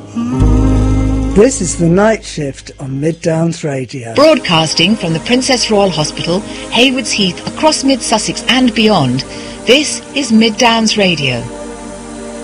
This is the night shift on Mid Downs Radio. Broadcasting from the Princess Royal Hospital, Haywards Heath, across Mid Sussex and beyond, this is Mid Downs Radio.